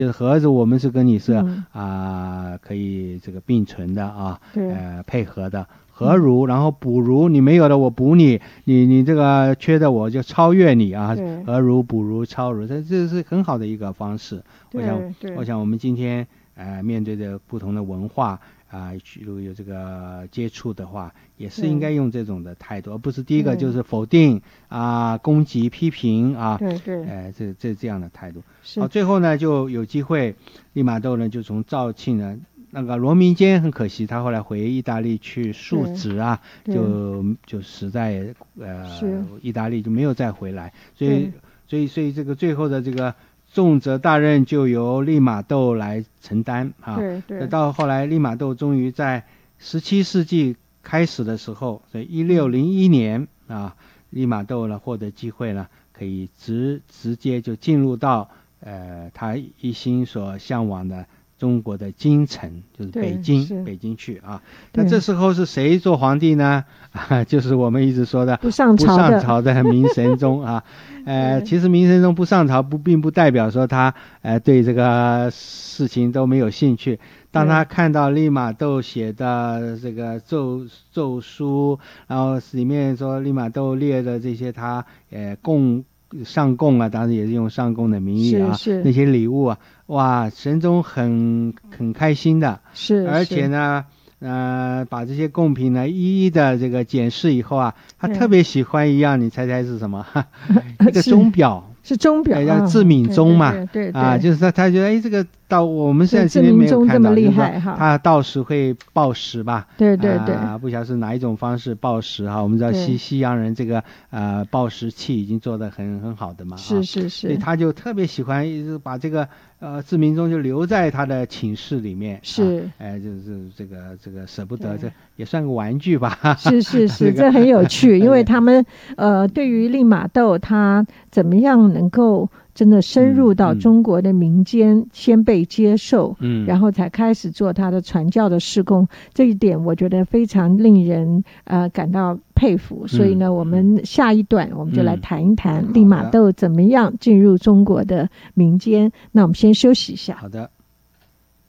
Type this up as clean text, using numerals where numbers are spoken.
就是和着我们是跟你是可以这个并存的配合的。和如，然后补如，你没有的我补你，你这个缺的我就超越你啊，和如补如超如，这是很好的一个方式。我想我们今天面对着不同的文化如果有这个接触的话，也是应该用这种的态度，而不是第一个就是否定攻击批评这样的态度。好，最后呢就有机会利玛窦呢就从肇庆呢，那个罗明坚很可惜，他后来回意大利去述职就死在意大利，就没有再回来，所以这个最后的这个重责大任就由利玛窦来承担到后来利玛窦终于在17世纪开始的时候，所以1601年利玛窦呢获得机会呢，可以直接就进入到他一心所向往的中国的京城，就是北京去那这时候是谁做皇帝呢？就是我们一直说的不上朝的明神宗其实明神宗不上朝并不代表说他对这个事情都没有兴趣。当他看到利玛窦写的这个奏书，然后里面说利玛窦列的这些他上贡当然也是用上贡的名义那些礼物哇，神宗很开心的，而且呢把这些贡品呢一一的这个检视以后他特别喜欢一样，你猜猜是什么？一个钟表， 是钟表， 叫自敏钟嘛，就是他觉得这个到我们现在今天没有看到， 厉害他到时会报时吧？ 对不晓得是哪一种方式报时我们知道西洋人这个报时器已经做得很好的嘛， 是， 所以他就特别喜欢把这个自敏钟就留在他的寝室里面，就是这个舍不得，这也算个玩具吧。 是这很有趣，因为他们对于利玛窦他怎么样能够真的深入到中国的民间，先被接受，然后才开始做他的传教的事工，这一点我觉得非常令人感到佩服。所以呢，我们下一段我们就来谈一谈利玛窦怎么样进入中国的民间。那我们先休息一下。 好的。